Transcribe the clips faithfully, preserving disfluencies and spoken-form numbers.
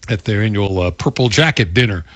at their annual uh, Purple Jacket dinner.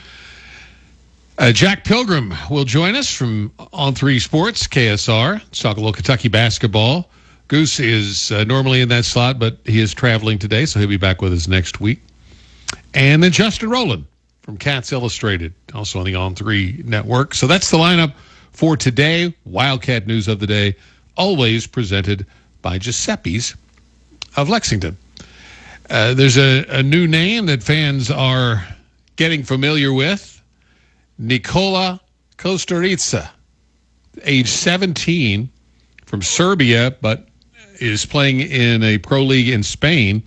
Uh, Jack Pilgrim will join us from On three Sports, K S R. Let's talk a little Kentucky basketball. Goose is uh, normally in that slot, but he is traveling today, so he'll be back with us next week. And then Justin Rowland from Cats Illustrated, also on the On three network. So that's the lineup for today. Wildcat News of the Day, always presented by Giuseppe's of Lexington. Uh, there's a, a new name that fans are getting familiar with. Nikola Kosturica, age seventeen, from Serbia, but is playing in a pro league in Spain.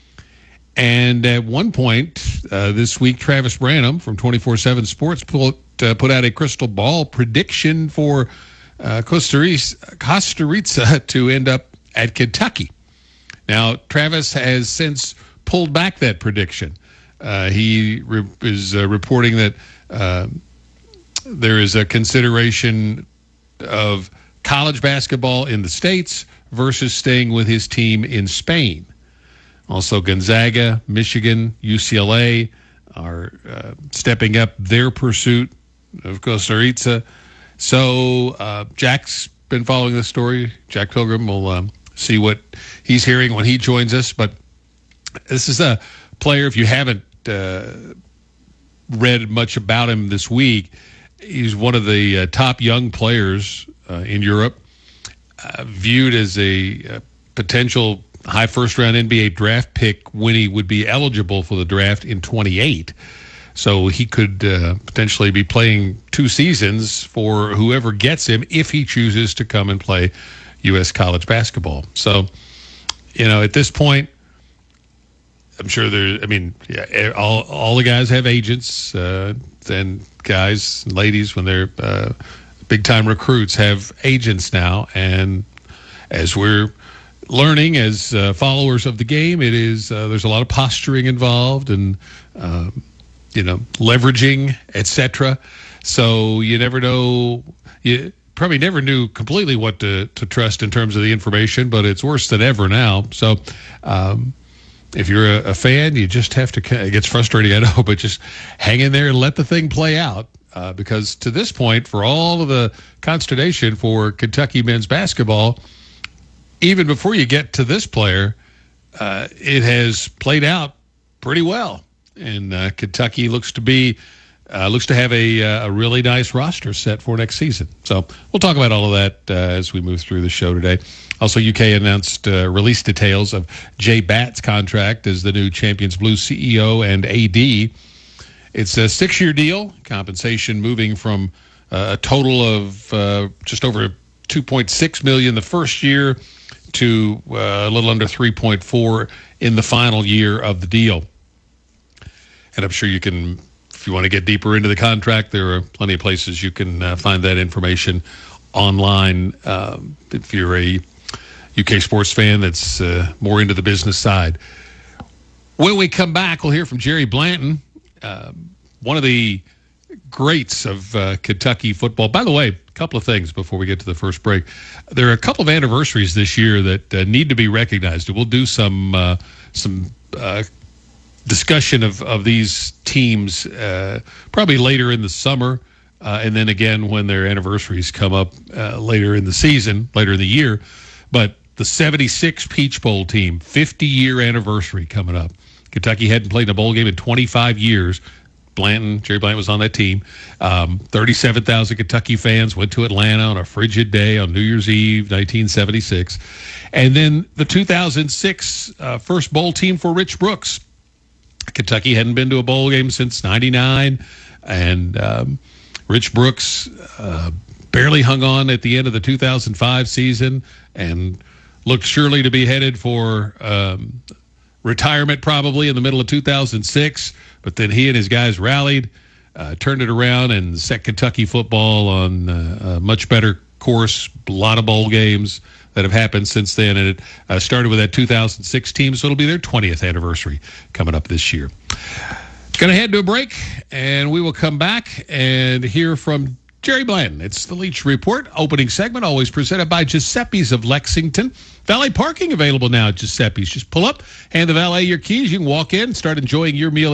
And at one point uh, this week, Travis Branham from twenty-four seven Sports put, uh, put out a crystal ball prediction for uh, Costa Rica, Costa Rica to end up at Kentucky. Now, Travis has since pulled back that prediction. Uh, he re- is uh, reporting that uh, there is a consideration of college basketball in the States versus staying with his team in Spain. Also, Gonzaga, Michigan, U C L A are uh, stepping up their pursuit of Costa Rica. So uh, Jack's been following this story. Jack Pilgrim will um, see what he's hearing when he joins us. But this is a player, if you haven't uh, read much about him this week, he's one of the uh, top young players uh, in Europe, uh, viewed as a, a potential high first-round N B A draft pick when he would be eligible for the draft in twenty-eight. So he could uh, potentially be playing two seasons for whoever gets him if he chooses to come and play U S college basketball. So, you know, at this point, I'm sure there, I mean, yeah, all, all the guys have agents, uh, and guys and ladies, when they're uh, big-time recruits, have agents now. And as we're learning as uh, followers of the game, it is uh, there's a lot of posturing involved and uh, you know, leveraging, et cetera. So you never know. You probably never knew completely what to, to trust in terms of the information, but it's worse than ever now. So um, if you're a, a fan, you just have to. It gets frustrating, I know, but just hang in there and let the thing play out. Uh, because to this point, for all of the consternation for Kentucky men's basketball, even before you get to this player, uh, it has played out pretty well. And uh, Kentucky looks to be uh, looks to have a, uh, a really nice roster set for next season. So we'll talk about all of that uh, as we move through the show today. Also, U K announced uh, release details of Jay Batt's contract as the new Champions Blue C E O and A D. It's a six-year deal, compensation moving from uh, a total of uh, just over two point six million dollars the first year to uh, a little under three point four in the final year of the deal. And I'm sure you can, if you want to get deeper into the contract, there are plenty of places you can uh, find that information online. Um, if you're a U K sports fan that's uh, more into the business side. When we come back, we'll hear from Jerry Blanton, uh, one of the greats of uh, Kentucky football. By the way, a couple of things before we get to the first break. There are a couple of anniversaries this year that uh, need to be recognized. We'll do some uh, some uh, discussion of, of these teams uh, probably later in the summer, uh, and then again when their anniversaries come up uh, later in the season, later in the year. But the seventy-six Peach Bowl team, fifty-year anniversary coming up. Kentucky hadn't played in a bowl game in twenty-five years. Blanton, Jerry Blanton was on that team. Um, thirty-seven thousand Kentucky fans went to Atlanta on a frigid day on New Year's Eve, nineteen seventy-six. And then the two thousand six uh, first bowl team for Rich Brooks. Kentucky hadn't been to a bowl game since ninety-nine, and um, Rich Brooks uh, barely hung on at the end of the two thousand five season and looked surely to be headed for um, retirement probably in the middle of two thousand six, but then he and his guys rallied, uh, turned it around, and set Kentucky football on uh, a much better course. A lot of bowl games that have happened since then, and it uh, started with that two thousand six team, so it'll be their twentieth anniversary coming up this year. Going to head to a break, and we will come back and hear from Jerry Blanton. It's the Leach Report, opening segment, always presented by Giuseppe's of Lexington. Valet parking available now at Giuseppe's. Just pull up, hand the valet your keys. You can walk in and start enjoying your meal